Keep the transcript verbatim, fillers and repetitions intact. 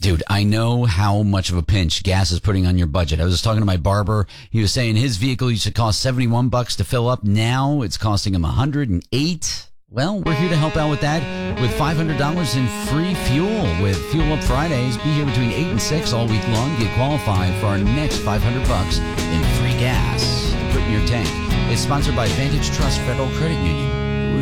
Dude, I know how much of a pinch gas is putting on your budget. I was just talking to my barber. He was saying his vehicle used to cost seventy-one bucks to fill up. Now it's costing him one hundred eight. Well, we're here to help out with that with five hundred dollars in free fuel with Fuel Up Fridays. Be here between eight and six all week long. Get qualified for our next five hundred bucks in free gas to put in your tank. It's sponsored by Vantage Trust Federal Credit Union.